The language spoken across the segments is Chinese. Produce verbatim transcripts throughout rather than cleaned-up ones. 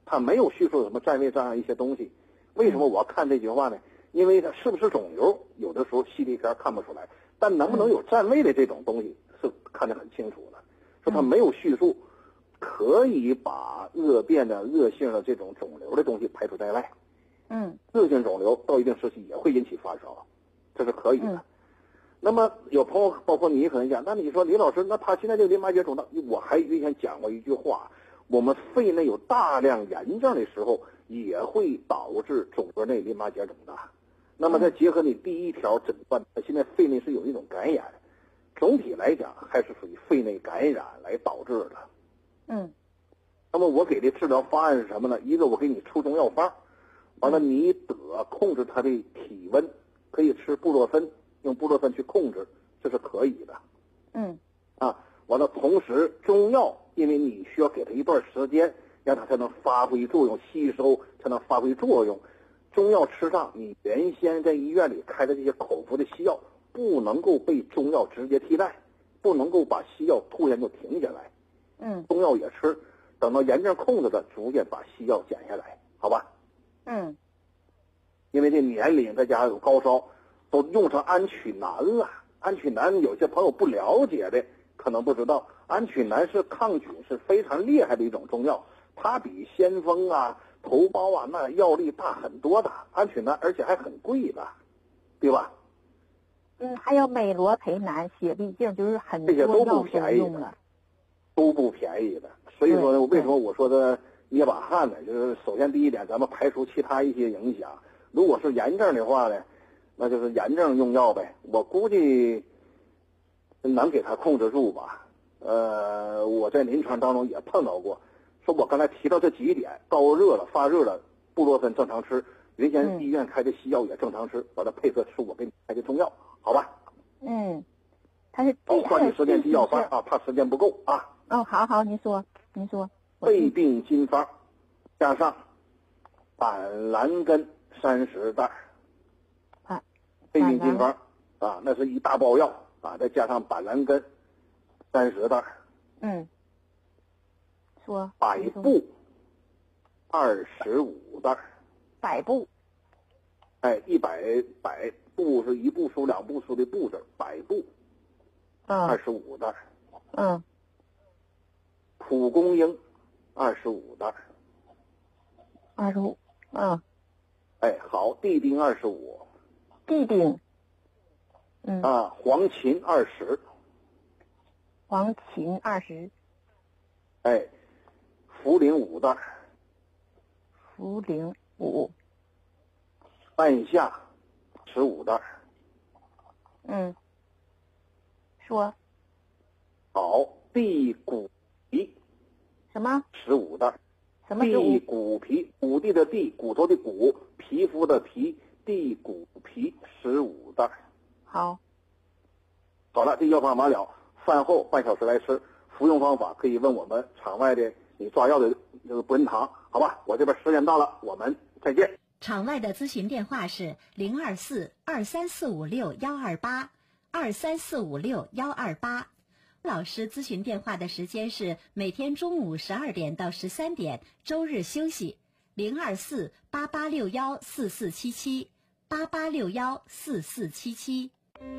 它没有叙述什么占位这样一些东西。为什么我要看这句话呢？因为它是不是肿瘤，有的时候 C T 片看不出来，但能不能有占位的这种东西是看得很清楚的。说它没有叙述，可以把恶变的、恶性的这种肿瘤的东西排除在外。 嗯， 恶性肿瘤到一定时期也会引起发烧，这是可以的。 嗯、 那么有朋友，包括你可能讲，那你说李老师，那他现在这个淋巴结肿大，我还以前讲过一句话，我们肺内有大量炎症的时候，也会导致肿瘤内淋巴结肿大。那么再结合你第一条诊断，现在肺内是有一种感染，总体来讲还是属于肺内感染来导致的。 嗯。 那么我给的治疗方案是什么呢？一个我给你出中药方，完了你得控制它的体温，可以吃布洛芬，用布洛芬去控制，这是可以的。 嗯。 啊，完了同时中药，因为你需要给它一段时间，让它才能发挥作用，吸收才能发挥作用。中药吃上，你原先在医院里开的这些口服的西药，不能够被中药直接替代，不能够把西药突然就停下来。 嗯， 中药也吃，等到炎症控制了，逐渐把西药减下来，好吧？ 嗯， 因为这年龄再加上有高烧，都用上安曲南了。安曲南有些朋友不了解的可能不知道，安曲南是抗菌是非常厉害的一种中药，它比先锋啊、头孢啊那药力大很多的。安曲南而且还很贵的，对吧？ 嗯，还有美罗培南、血必净，就是很这些都不多药便宜的用了， 都不便宜的。所以说呢，为什么我说的捏把汗呢？就是首先第一点，咱们排除其他一些影响。如果是炎症的话呢，那就是炎症用药呗。我估计能给他控制住吧。呃，我在临床当中也碰到过，说我刚才提到这几点，高热了、发热了，布洛芬正常吃，原先医院开的西药也正常吃，把它配合吃我给你开的中药，好吧？ 嗯，它是好，抓紧时间记药方是啊，怕时间不够啊。 哦，好好，您说，您说。 肺病金方加上板蓝根三十袋， 啊， 肺病金方啊，那是一大包药啊，再加上板蓝根三十袋。 嗯，说百步二十五袋。 百步。 哎，一百百步是一步书两步书的步字，百步。 嗯。 二十五袋。 嗯。 蒲公英二十五袋。 二十五。嗯。 哎，好，地丁二十五。 地丁。嗯。 啊，黄芩二十。 黄芩二十。 哎，茯苓五袋。 茯苓五。 半夏十五袋。 嗯。说。 好，地骨皮。 什么？ 十五袋。 什么是地骨皮？谷地的地，骨头的骨，皮肤的皮，地骨皮十五袋。 好。 好了，这药方完了，饭后半小时来吃。服用方法可以问我们场外的你抓药的这个博仁堂，好吧？我这边时间到了，我们再见。 场外的咨询电话是零二四二三四五六幺二八二三四五六幺二八。老师咨询电话的时间是每天中午十二点到十三点，周日休息。零二四八八六幺四四七七八八六幺四四七七。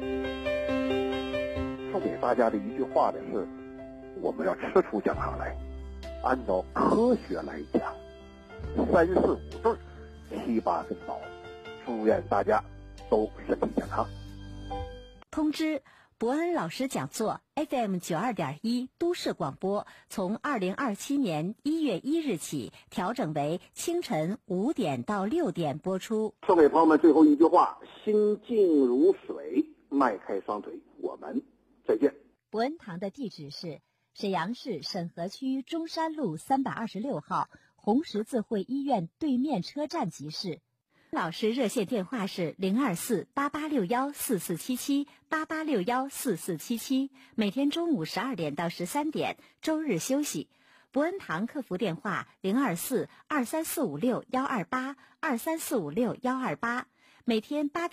送给大家的一句话呢是，我们要吃出健康来，按照科学来讲，三四五对七八分饱。祝愿大家都身体健康。 通知：伯恩老师讲座 F M 九二点一都市广播，从二零二七年一月一日起调整为清晨五点到六点播出。 送给朋友们最后一句话：心静如水，迈开双腿。我们再见。 伯恩堂的地址是沈阳市沈河区中山路三百二十六号红十字会医院对面车站集市。老师热线电话是零二四八八六幺四四七七八八六幺四四七七，每天中午十二点到十三点，周日休息。伯恩堂客服电话零二四二三四五六幺二八二三四五六幺二八，每天八。